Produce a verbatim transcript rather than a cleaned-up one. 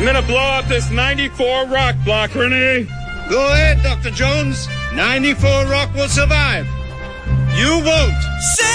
gonna blow up this ninety-four rock block, Renee. Go ahead, Doctor Jones. ninety-four rock will survive. You won't.